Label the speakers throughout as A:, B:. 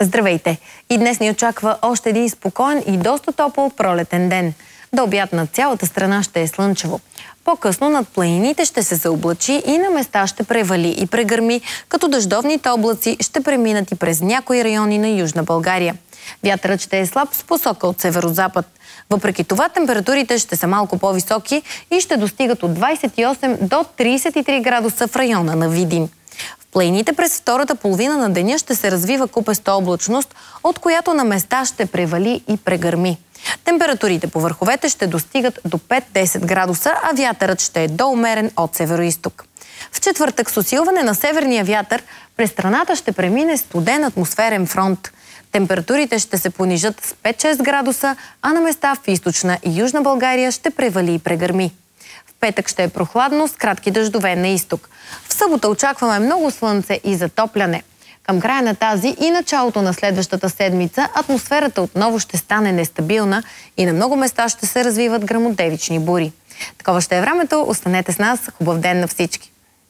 A: Здравейте! И днес ни очаква още един спокоен и доста топъл пролетен ден. До обяд над цялата страна ще е слънчево. По-късно над планините ще се заоблачи и на места ще превали и прегърми, като дъждовните облаци ще преминат и през някои райони на Южна България. Вятърът ще е слаб с посока от северозапад. Въпреки това, температурите ще са малко по-високи и ще достигат от 28 до 33 градуса в района на Видин. В планините през втората половина на деня ще се развива купеста облачност, от която на места ще превали и прегърми. Температурите по върховете ще достигат до 5-10 градуса, а вятърът ще е доумерен от североизток. В четвъртък с усилване на северния вятър през страната ще премине студен атмосферен фронт. Температурите ще се понижат с 5-6 градуса, а на места в източна и южна България ще превали и прегърми. В петък ще е прохладно с кратки дъждове на изток. В събота очакваме много слънце и затопляне. Към края на тази и началото на следващата седмица атмосферата отново ще стане нестабилна и на много места ще се развиват гръмотевични бури. Такова ще е времето. Останете с нас. Хубав ден на всички!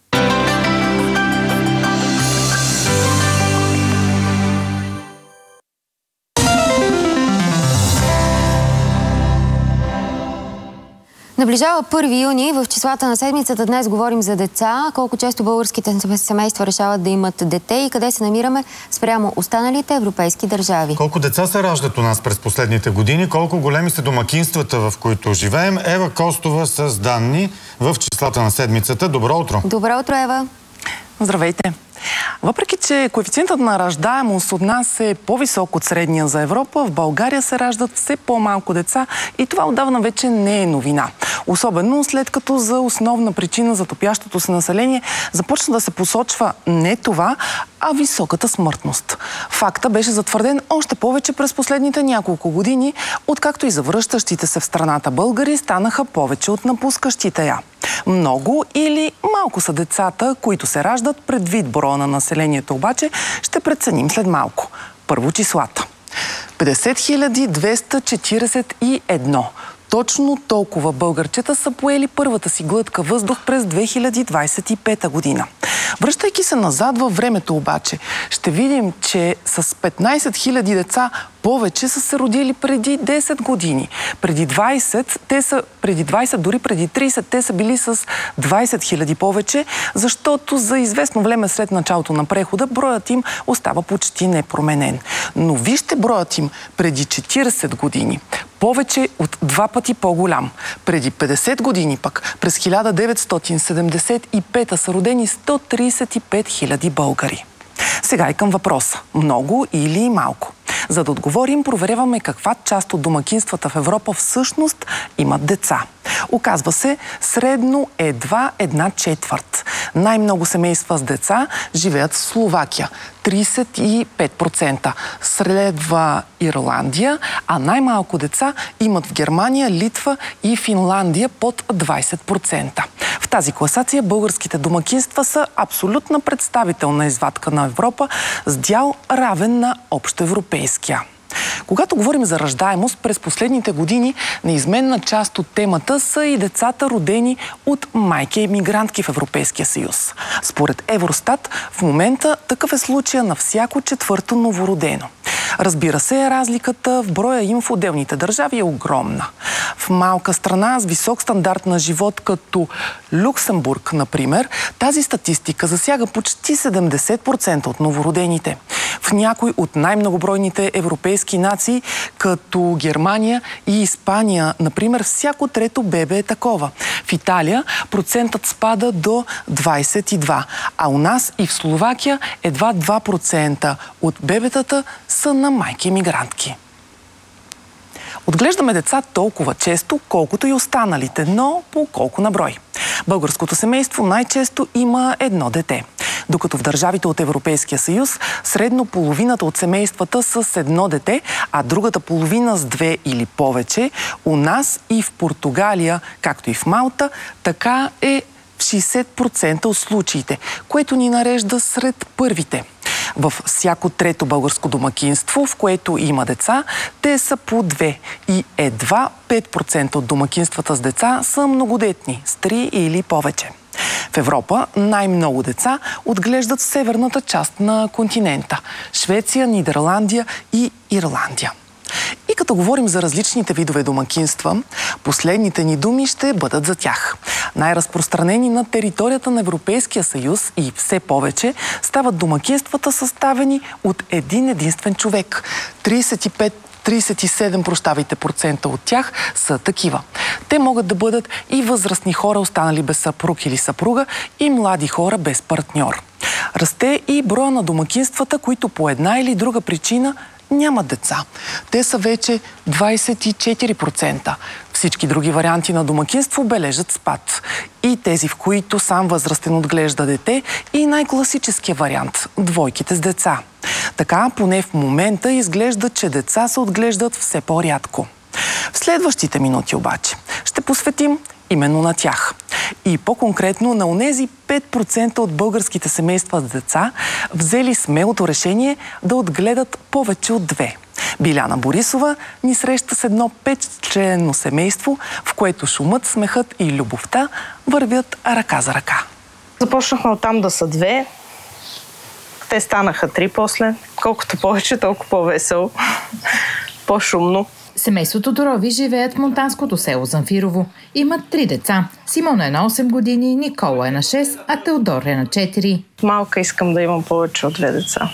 B: Наближава 1 юни. В числата на седмицата днес говорим за деца. Колко често българските семейства решават да имат дете и къде се намираме спрямо останалите европейски държави.
C: Колко деца се раждат у нас през последните години, колко големи са домакинствата, в които живеем. Ева Костова с данни в числата на седмицата. Добро утро!
B: Добро утро, Ева!
D: Здравейте! Въпреки че коефициентът на раждаемост от нас е по-висок от средния за Европа, в България се раждат все по-малко деца и това отдавна вече не е новина. Особено след като за основна причина за топящото се население започна да се посочва не това, а високата смъртност. Факта беше затвърден още повече през последните няколко години, откакто и завръщащите се в страната българи станаха повече от напускащите я. Много или малко са децата, които се раждат. Предвид броя на населението обаче ще преценим след малко. Първо числата. 50 241. Точно толкова българчета са поели първата си глътка въздух през 2025 година. Връщайки се назад във времето обаче, ще видим, че с 15 000 деца повече са се родили преди 10 години. Преди 20, дори преди 30, те са били с 20 000 повече, защото за известно време след началото на прехода броят им остава почти непроменен. Но вижте броят им преди 40 години. Повече от 2 пъти по-голям. Преди 50 години пък, през 1975 са родени 135 000 българи. Сега и към въпроса. Много или малко? За да отговорим, проверяваме каква част от домакинствата в Европа всъщност имат деца. Оказва се, средно едва 1/4. Най-много семейства с деца живеят в Словакия. 35%. Следва Ирландия, а най-малко деца имат в Германия, Литва и Финландия под 20%. В тази класация българските домакинства са абсолютна представителна извадка на Европа с дял равен на общоевропейския. Когато говорим за раждаемост, през последните години неизменна част от темата са и децата, родени от майки-емигрантки в Европейския съюз. Според Евростат, в момента такъв е случая на всяко 4-то новородено. Разбира се, разликата в броя им в отделните държави е огромна. В малка страна с висок стандарт на живот, като Люксембург, например, тази статистика засяга почти 70% от новородените. В някои от най-многобройните европейски нации, като Германия и Испания, например, всяко 3-то бебе е такова. В Италия процентът спада до 22%, а у нас и в Словакия едва 2% от бебетата са на майки-емигрантки. Отглеждаме деца толкова често, колкото и останалите, но по колко на брой. Българското семейство най-често има едно дете. Докато в държавите от Европейския съюз средно половината от семействата са с едно дете, а другата половина с 2 или повече, у нас и в Португалия, както и в Малта, така е в 60% от случаите, което ни нарежда сред първите. Във всяко 3-то българско домакинство, в което има деца, те са по 2 и едва 5% от домакинствата с деца са многодетни, с 3 или повече. В Европа най-много деца отглеждат в северната част на континента – Швеция, Нидерландия и Ирландия. И като говорим за различните видове домакинства, последните ни думи ще бъдат за тях. Най-разпространени на територията на Европейския съюз и все повече стават домакинствата, съставени от един единствен човек. 37% от тях са такива. Те могат да бъдат и възрастни хора, останали без съпруг или съпруга, и млади хора без партньор. Расте и броя на домакинствата, които по една или друга причина нямат деца. Те са вече 24%. Всички други варианти на домакинство бележат спад. И тези, в които сам възрастен отглежда дете, и най-класическия вариант – двойките с деца. Така, поне в момента, изглежда, че деца се отглеждат все по-рядко. В следващите минути обаче ще посветим именно на тях. И по-конкретно на онези 5% от българските семейства с деца, взели смелото решение да отгледат повече от 2. Биляна Борисова ни среща с едно 5-членно семейство, в което шумът, смехът и любовта вървят ръка за ръка.
E: Започнахме оттам да са 2. Те станаха 3 после. Колкото повече, толкова по-весело. По-шумно.
F: Семейството Дорови живеят в монтанското село Замфирово. Имат 3 деца. Симона е на 8 години, Никола е на 6, а Теодор е на 4.
E: Малка искам да имам повече от 2 деца.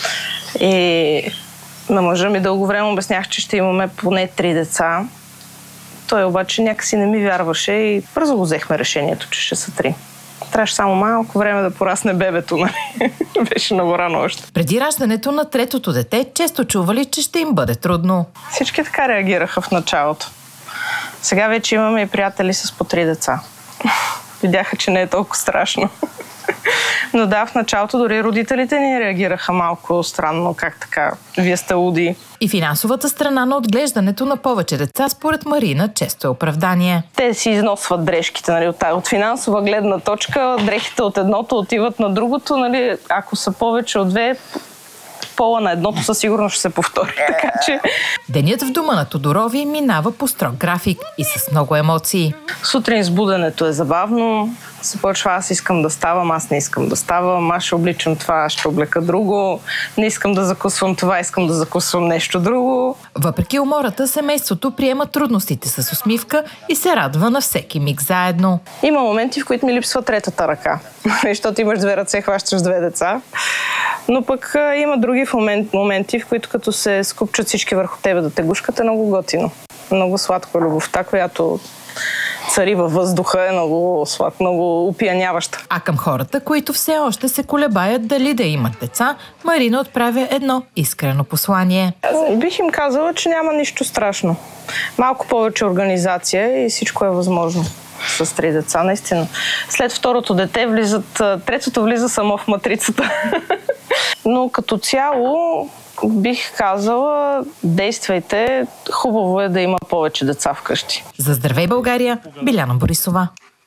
E: И на мъжа ми дълго време обяснях, че ще имаме поне 3 деца. Той обаче някакси не ми вярваше и бързо го взехме решението, че ще са 3. Трябваше само малко време да порасне бебето, нали? Беше много рано още.
F: Преди раждането на третото дете, често чували, че ще им бъде трудно.
E: Всички така реагираха в началото. Сега вече имаме и приятели с по 3 деца. Видяха, че не е толкова страшно. Но да, в началото дори родителите ни реагираха малко странно, как така, вие сте луди.
F: И финансовата страна на отглеждането на повече деца, според Марина, често е оправдание.
E: Те си износват дрежките, нали, от финансова гледна точка, дрехите от едното отиват на другото, нали, ако са повече от 2, пола на едното със сигурност ще се повтори. Така че...
F: Денят в дома на Тодорови минава по строг график и с много емоции.
E: Сутрин сбуденето е забавно. Започва, аз искам да ставам, аз не искам да ставам, аз ще обличам това, ще облека друго, не искам да закусвам това, искам да закусвам нещо друго.
F: Въпреки умората, семейството приема трудностите с усмивка и се радва на всеки миг заедно.
E: Има моменти, в които ми липсва третата ръка, защото имаш 2 ръце, хващаш 2 деца. Но пък има други моменти, в които като се скупчат всички върху тебе да те гушкат, е много готино. Много сладко любовта, която цари във въздуха, е много сладко, много опияняваща.
F: А към хората, които все още се колебаят дали да имат деца, Марина отправя едно искрено послание.
E: Бих им казала, че няма нищо страшно. Малко повече организация и всичко е възможно. С 3 деца, наистина. След второто дете третото влиза само в матрицата. Но като цяло бих казала, действайте. Хубаво е да има повече деца вкъщи.
F: За Здравей България, Биляна Борисова.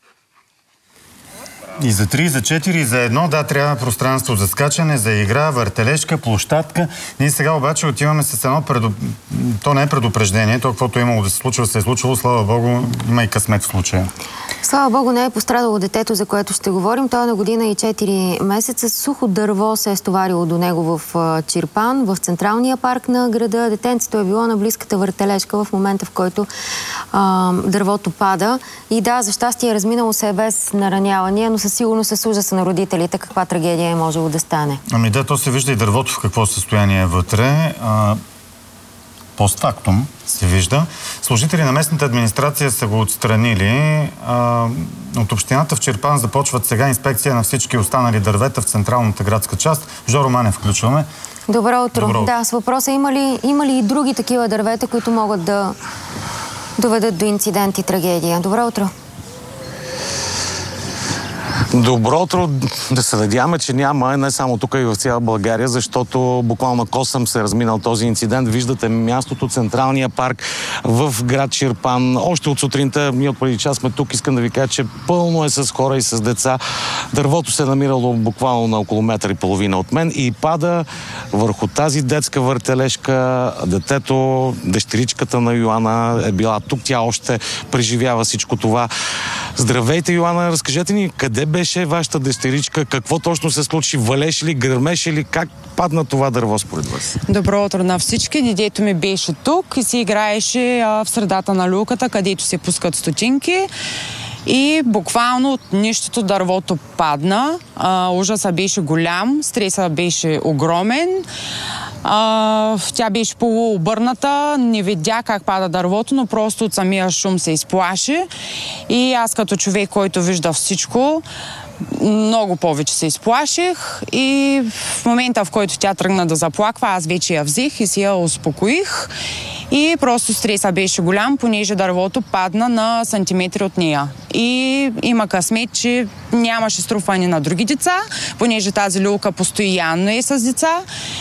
C: И за 3, за 4, и за 1, да, трябва пространство за скачане, за игра, въртележка, площадка. Ние сега обаче отиваме с едно То не е предупреждение, то каквото имало да се случва, се е случило, слава Богу, има и късмет в случая.
B: Слава Богу, не е пострадало детето, за което ще говорим. Той е на година и 4 месеца. Сухо дърво се е стоварило до него в Чирпан, в централния парк на града. Детенцето е било на близката въртележка в момента, в който дървото пада. И да, за щастие разминало се без наранявания, но със сигурност с ужаса на родителите каква трагедия е можело да стане. Ами
C: да, то се вижда и дървото в какво състояние е вътре. Постфактум се вижда. Служители на местната администрация са го отстранили. От общината в Чирпан започват сега инспекция на всички останали дървета в централната градска част. Жоро Манев включваме.
B: Добро утро. Да, с въпроса има ли и други такива дървета, които могат да доведат до инцидент и трагедия? Добро утро.
G: Добро утро. Да се надяваме, че няма, не само тук и в цяла България, защото буквално на косъм се е разминал този инцидент. Виждате мястото, централния парк в град Чирпан. Още от сутринта, ние от преди час сме тук, искам да ви кажа, че пълно е с хора и с деца. Дървото се е намирало буквално на около 1,5 метра от мен и пада върху тази детска въртележка. Детето, дъщеричката на Йоана е била тук. Тя още преживява всичко това. Здравейте, Йоана, разкажете ни, къде беше вашата дъщеричка, какво точно се случи, валеше ли, гърмеше ли, как падна това дърво според вас?
H: Добро утро на всички, детето ми беше тук и си играеше в средата на люката, където се пускат стотинки. И буквално от нищото дървото падна. Ужаса беше голям, стреса беше огромен. Тя беше полуобърната, не видя как пада дървото, но просто от самия шум се изплаши. И аз като човек, който вижда всичко, много повече се изплаших и в момента, в който тя тръгна да заплаква, аз вече я взех и си я успокоих. И просто стреса беше голям, понеже дървото падна на сантиметри от нея. И има късмет, че нямаше струпване на други деца, понеже тази люлка постоянно е с деца.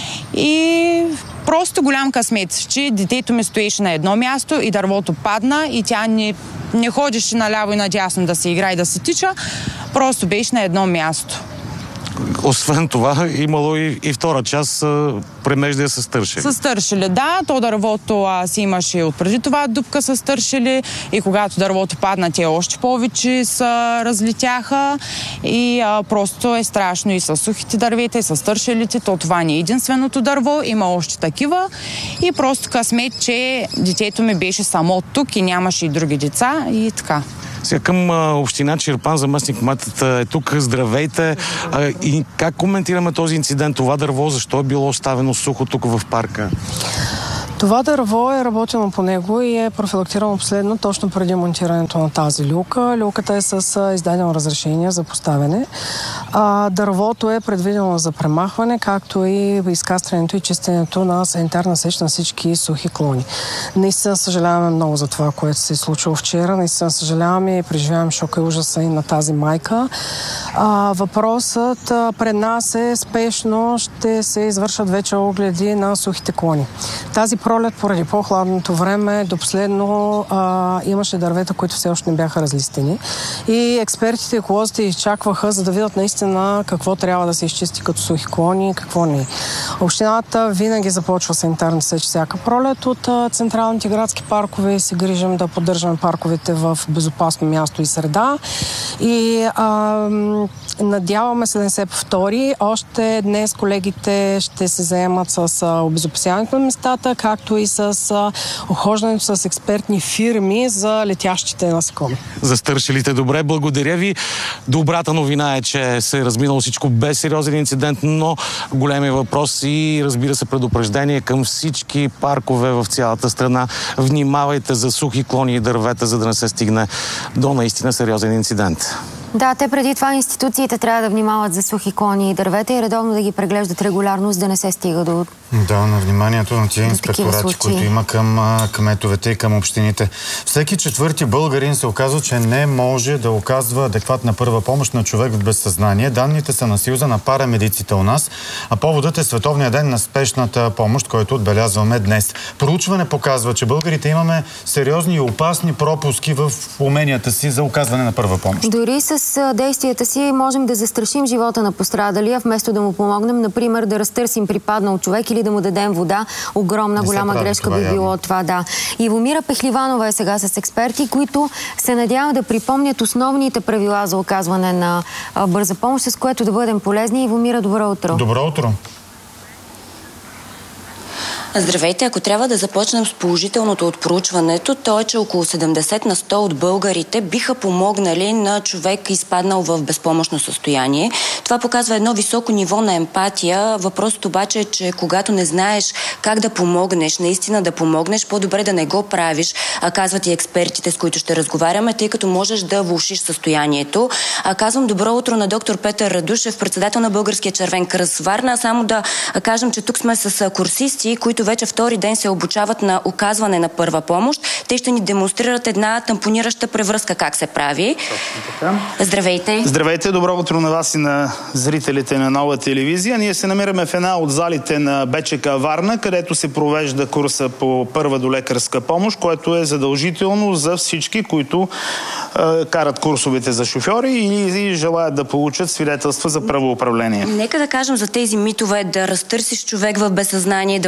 H: И просто голям късмет, че детето ми стоеше на едно място и дървото падна и тя не ходеше наляво и надясно да се играе и да се тича, просто беше на едно място.
G: Освен това, имало и втора част премеждия с тършели.
H: С тършели, да. То дървото си имаше отпреди това дупка с тършели и когато дървото падна, те още повече се разлетяха и просто е страшно и с сухите дървета, и с тършелите. Това не е единственото дърво, има още такива и просто късмет, че детето ми беше само тук и нямаше и други деца и така.
G: Сега към община Чирпан, заместник-кметът е тук. Здравейте. И как коментираме този инцидент? Това дърво, защо е било оставено сухо тук в парка?
I: Това дърво е работено по него и е профилактирано последно, точно преди монтирането на тази люлка. Люлката е с издадено разрешение за поставяне. Дървото е предвидено за премахване, както и изкастрянето и чистенето на санитарна сеч на всички сухи клони. Наистина съжаляваме много за това, което се е случило вчера. Наистина съжаляваме и преживяваме шока и ужаса и на тази майка. Въпросът пред нас е спешно ще се извършат вече огледи на сухите клони. Тази пролет, поради по-хладното време, до последно имаше дървета, които все още не бяха разлистени. И експертите, еколозите изчакваха, за да видят наистина какво трябва да се изчисти като сухи клони и какво не. Общината винаги започва санитарна сеч всяка пролет от централните градски паркове и се грижим да поддържаме парковете в безопасно място и среда. И надяваме се да не се повтори. Още днес колегите ще се заемат с обезопасяването на местата, както и с охождането с експертни фирми за летящите насекоми.
G: За стършелите добре, благодаря ви. Добрата новина е, че се е разминало всичко без сериозен инцидент, но големия въпрос и, разбира се, предупреждение към всички паркове в цялата страна. Внимавайте за сухи клони и дървета, за да не се стигне до наистина сериозен инцидент.
B: Да, те преди това институциите трябва да внимават за сухи клони и дървета и редовно да ги преглеждат регулярно, за да не се стига до...
C: Да, на вниманието на тия инспекторати, които има към кметовете и към общините. Всеки четвърти българин се оказва, че не може да оказва адекватна първа помощ на човек в безсъзнание. Данните са на Съюза на парамедиците у нас, а поводът е Световния ден на спешната помощ, който отбелязваме днес. Проучване показва, че българите имаме сериозни и опасни пропуски в уменията си за оказване на първа помощ.
B: Дори с действията си можем да застрашим живота на пострадалия, вместо да му помогнем, например, да разтърсим припаднал човек или да му дадем вода. Огромна, голяма грешка би било това, да. Ивомира Пехливанова е сега с експерти, които се надяват да припомнят основните правила за оказване на бърза помощ, с което да бъдем полезни. Ивомира, добро утро.
C: Добро утро.
J: Здравейте! Ако трябва да започнем с положителното от проучването, то е, че около 70 на 100 от българите биха помогнали на човек, изпаднал в безпомощно състояние. Това показва едно високо ниво на емпатия. Въпросът обаче е, че когато не знаеш как да помогнеш, наистина да помогнеш, по-добре да не го правиш, казват и експертите, с които ще разговаряме, тъй като можеш да влошиш състоянието. Казвам добро утро на доктор Петър Радушев, председател на Българския червен кръст Варна. Само да кажем, че тук сме с курсисти, които вече втори ден се обучават на оказване на първа помощ. Те ще ни демонстрират една тампонираща превръзка как се прави. Здравейте!
K: Здравейте! Добро утро на вас и на зрителите на Нова телевизия. Ние се намираме в една от залите на БЧК Варна, където се провежда курса по първа долекарска помощ, което е задължително за всички, които карат курсовете за шофьори и желаят да получат свидетелства за правоуправление.
J: Нека да кажем за тези митове, да разтърсиш човек в безсъзнание, да му дадеш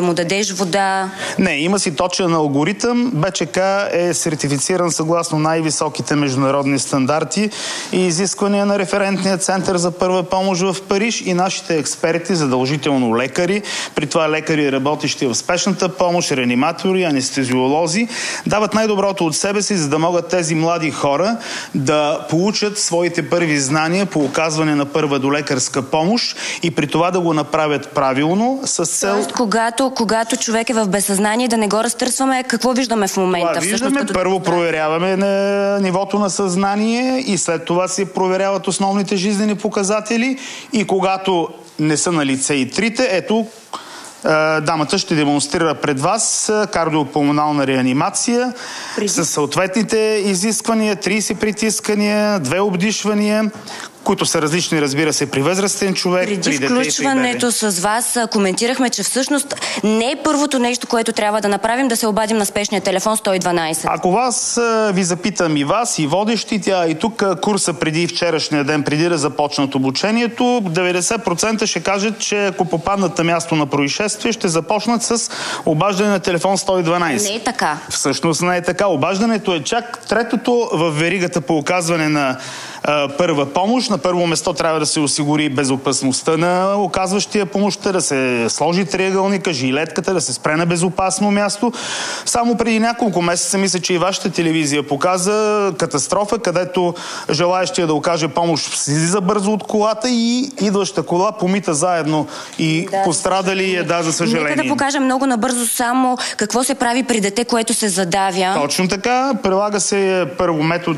J: пиеш вода?
K: Не, има си точен алгоритъм. БЧК е сертифициран съгласно най-високите международни стандарти и изисквания на референтния център за първа помощ в Париж и нашите експерти, задължително лекари, при това лекари, работещи в спешната помощ, реаниматори, анестезиолози, дават най-доброто от себе си, за да могат тези млади хора да получат своите първи знания по оказване на първа долекарска помощ и при това да го направят правилно с цел...
J: Тоест, когато човек е в безсъзнание, да не го разтърсваме, какво виждаме в момента?
K: Това виждаме, първо проверяваме на нивото на съзнание и след това се проверяват основните жизнени показатели и когато не са на лице и трите, ето дамата ще демонстрира пред вас кардиопулмонална реанимация с съответните изисквания, 30 притискания, 2 обдишвания, които са различни, разбира се, при възрастен човек,
J: преди
K: при дете.
J: Преди включването с вас коментирахме, че всъщност не е първото нещо, което трябва да направим, да се обадим на спешния телефон 112.
K: Ако вас ви запитам и вас, и водещите, а и тук курса преди вчерашния ден, преди да започнат обучението, 90% ще кажат, че ако попаднат на място на происшествие, ще започнат с обаждане на телефон 112.
J: Не е така.
K: Всъщност не е така. Обаждането е чак третото в веригата по оказване на първа помощ. На първо место трябва да се осигури безопасността на оказващия помощта, да се сложи триъгълника, жилетката, да се спре на безопасно място. Само преди няколко месеца, мисля, че и вашата телевизия показа катастрофа, където желаещия да окаже помощ слиза бързо от колата и идваща кола помита заедно и пострадали за съжаление.
J: Нека да покажем много набързо само какво се прави при дете, което се задавя.
K: Точно така. Прилага се първо метод